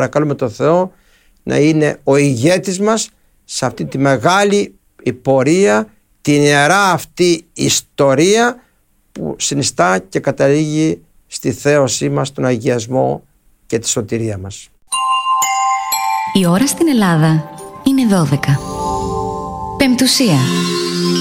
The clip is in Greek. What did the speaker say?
παρακαλούμε τον Θεό να είναι ο ηγέτης μας σε αυτή τη μεγάλη πορεία, την ιερά αυτή ιστορία που συνιστά και καταλήγει στη θέωσή μας, τον αγιασμό και τη σωτηρία μας. Η ώρα στην Ελλάδα είναι 12. Πεμπτουσία.